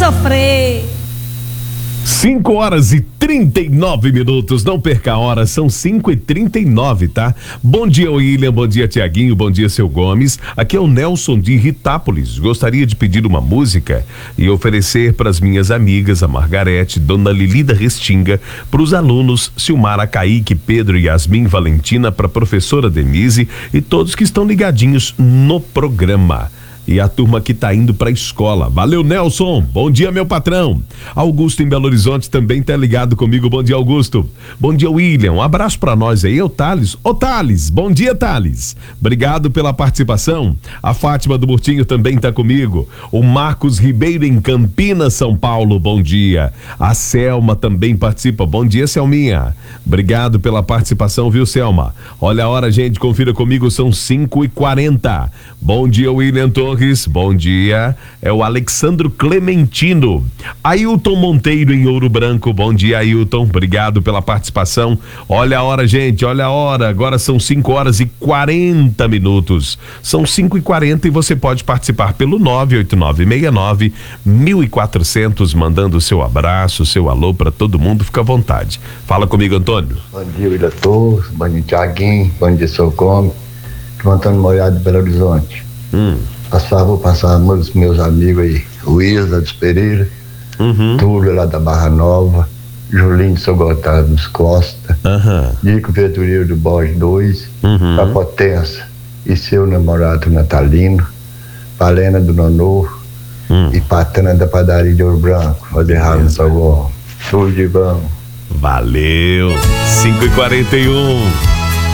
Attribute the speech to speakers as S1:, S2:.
S1: sofrer.
S2: 5h39, não perca a hora, são 5h39, tá? Bom dia, William, bom dia, Tiaguinho, bom dia, seu Gomes. Aqui é o Nelson de Ritápolis. Gostaria de pedir uma música e oferecer para as minhas amigas, a Margarete, Dona Lilida Restinga, para os alunos Silmara, Kaique, Pedro, Yasmin, Valentina, para a professora Denise e todos que estão ligadinhos no programa. E a turma que tá indo pra escola. Valeu, Nelson. Bom dia, meu patrão. Augusto em Belo Horizonte também tá ligado comigo. Bom dia, Augusto. Bom dia, William. Um abraço pra nós aí. O Thales. Ô, Thales. Bom dia, Thales. Obrigado pela participação. A Fátima do Murtinho também tá comigo. O Marcos Ribeiro em Campinas, São Paulo. Bom dia. A Selma também participa. Bom dia, Selminha. Obrigado pela participação, viu, Selma? Olha a hora, gente. Confira comigo. São 5h40. Bom dia, William Torres. Bom dia, é o Alexandro Clementino. Ailton Monteiro em Ouro Branco. Bom dia, Ailton, obrigado pela participação. Olha a hora, gente, olha a hora. Agora são 5h40. São 5h40 e você pode participar pelo 98969-1400, mandando o seu abraço, seu alô para todo mundo. Fica à vontade. Fala comigo, Antônio.
S3: Bom dia, William Torres. Bom dia, Tiaguinho. Bom dia, seu Gomes. Antônio Moiado de Belo Horizonte. Vou passar os meus amigos aí, o Isla dos Pereira, Túlio lá da Barra Nova, Julinho de São Gotardo dos Costa, Nico Ventureiro do Borges 2, da Potência e seu namorado natalino, Palena do Nonô e Patana da Padaria de Ouro Branco. Obrigado, tudo de bom.
S2: Valeu. 5h41.